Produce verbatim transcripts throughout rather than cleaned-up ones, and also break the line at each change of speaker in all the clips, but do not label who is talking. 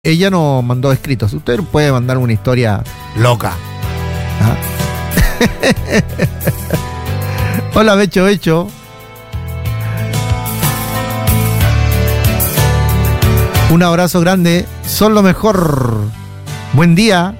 Ella nos mandó escritos. Usted puede mandar una historia loca. ¿Ah? Hola, Becho, Becho. Un abrazo grande. Son lo mejor. Buen día.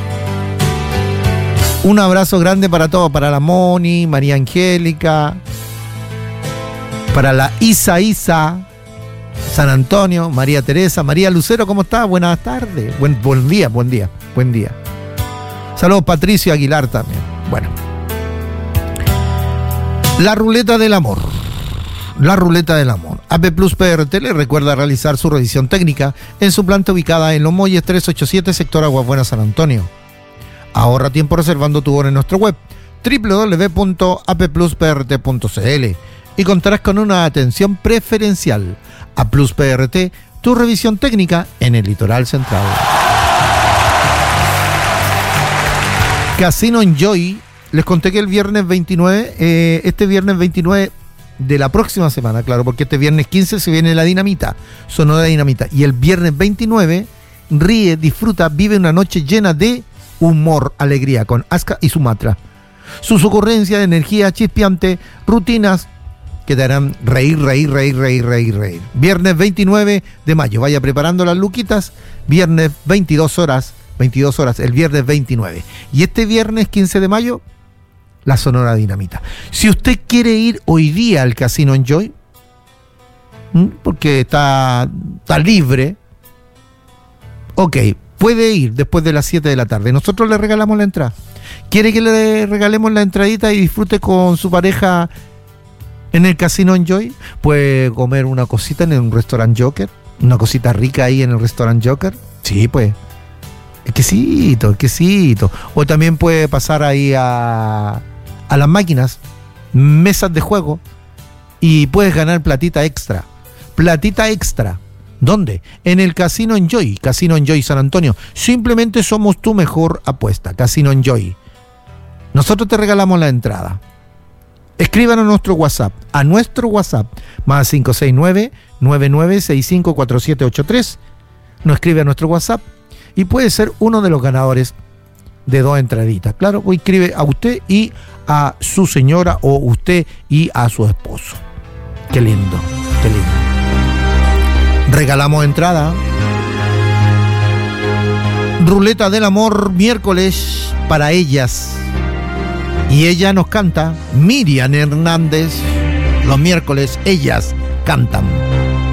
Un abrazo grande para todos. Para la Moni, María Angélica. Para la Isa Isa. San Antonio, María Teresa, María Lucero, ¿cómo está? Buenas tardes. Buen, buen día, buen día, buen día. Saludos, Patricio Aguilar también. Bueno. La ruleta del amor. La ruleta del amor. A P Plus P R T le recuerda realizar su revisión técnica en su planta ubicada en Los Molles trescientos ochenta y siete, sector Aguas Buenas, San Antonio. Ahorra tiempo reservando tu hora en nuestra web doble u doble u doble u punto a p plus p r t punto c l y contarás con una atención preferencial. A Plus P R T, tu revisión técnica en el litoral central. Casino Enjoy, les conté que el viernes veintinueve, eh, este viernes veintinueve de la próxima semana, claro, porque este viernes quince se viene la Dinamita, Sonora Dinamita, y el viernes veintinueve ríe, disfruta, vive una noche llena de humor, alegría con Aska y Sumatra. Sus ocurrencias de energía chispeante, rutinas que te harán reír, reír, reír, reír, reír, reír. Viernes veintinueve de mayo, vaya preparando las luquitas. Viernes veintidós horas, veintidós horas, el viernes veintinueve. Y este viernes quince de mayo, la Sonora Dinamita. Si usted quiere ir hoy día al Casino Enjoy, porque está, está libre, ok, puede ir después de las siete de la tarde. Nosotros le regalamos la entrada. ¿Quiere que le regalemos la entradita y disfrute con su pareja en el Casino Enjoy? Puede comer una cosita en un restaurante Joker, una cosita rica ahí en el restaurante Joker. Sí, pues. El quesito, el quesito. O también puede pasar ahí a, a las máquinas, mesas de juego, y puedes ganar platita extra. Platita extra. ¿Dónde? En el Casino Enjoy, Casino Enjoy San Antonio. Simplemente somos tu mejor apuesta, Casino Enjoy. Nosotros te regalamos la entrada. Escríbanos a nuestro WhatsApp, a nuestro WhatsApp, más cinco seis nueve, nueve nueve seis cinco cuatro siete ocho tres. Nos escribe a nuestro WhatsApp y puede ser uno de los ganadores de dos entraditas. Claro, o escribe a usted y a su señora, o usted y a su esposo. Qué lindo, qué lindo. Regalamos entrada. Ruleta del amor, miércoles para ellas. Y ella nos canta, Miriam Hernández. Los miércoles ellas cantan.